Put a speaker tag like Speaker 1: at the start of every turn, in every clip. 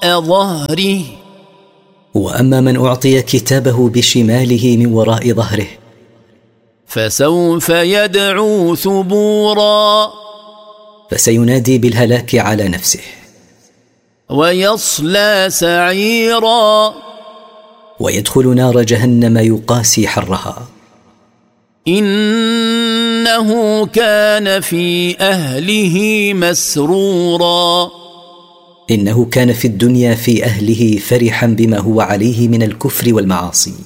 Speaker 1: وراء ظهره.
Speaker 2: وأما من أعطي كتابه بشماله من وراء ظهره
Speaker 1: فسوف يدعو ثبورا،
Speaker 2: فسينادي بالهلاك على نفسه.
Speaker 1: ويصلى سعيرا،
Speaker 2: ويدخل نار جهنم يقاسي حرها.
Speaker 1: إنه كان في أهله مسرورا،
Speaker 2: إنه كان في الدنيا في أهله فرحا بما هو عليه من الكفر والمعاصي.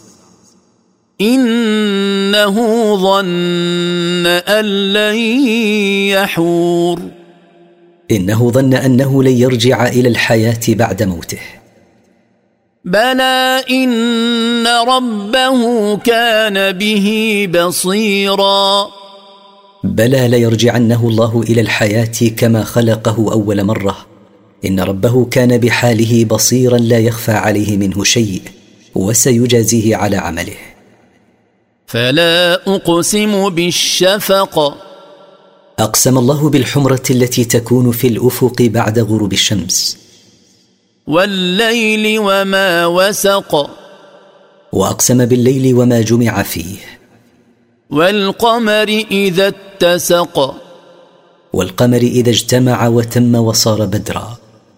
Speaker 1: إنه ظن أن لن يحور،
Speaker 2: إنه ظن أنه لن يرجع إلى الحياة بعد موته.
Speaker 1: بلى إن ربه كان به بصيرا،
Speaker 2: بلى ليرجعنه الله إلى الحياة كما خلقه أول مرة. إن ربه كان بحاله بصيرا لا يخفى عليه منه شيء، وسيجازيه على عمله.
Speaker 1: فلا أقسم بالشفق،
Speaker 2: أقسم الله بالحمرة التي تكون في الأفق بعد غروب الشمس.
Speaker 1: والليل وما وسق،
Speaker 2: وأقسم بالليل وما جمع فيه.
Speaker 1: والقمر إذا اتسق،
Speaker 2: والقمر إذا اجتمع وتم وصار بدرا.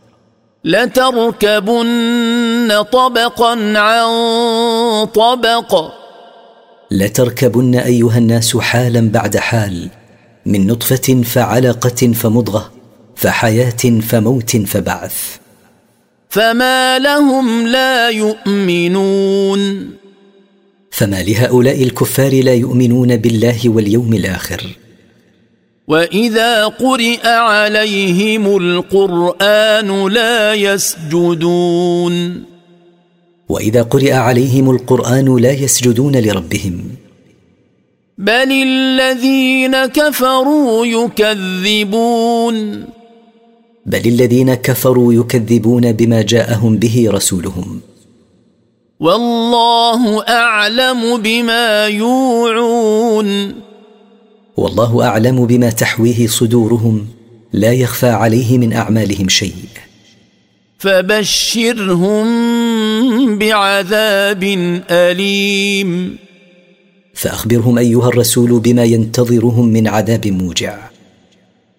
Speaker 1: لتركبن طبقا عن طبق،
Speaker 2: لتركبن أيها الناس حالا بعد حال، من نطفة فعلقة فمضغة فحياة فموت فبعث.
Speaker 1: فما لهم لا يؤمنون،
Speaker 2: فما لهؤلاء الكفار لا يؤمنون بالله واليوم الآخر.
Speaker 1: وإذا قرئ عليهم القرآن لا يسجدون،
Speaker 2: وإذا قرئ عليهم القرآن لا يسجدون لربهم.
Speaker 1: بل الذين كفروا يكذبون،
Speaker 2: بل الذين كفروا يكذبون بما جاءهم به رسولهم.
Speaker 1: والله أعلم بما يوعون،
Speaker 2: والله أعلم بما تحويه صدورهم، لا يخفى عليه من أعمالهم شيء.
Speaker 1: فبشرهم بعذاب أليم،
Speaker 2: فأخبرهم أيها الرسول بما ينتظرهم من عذاب موجع.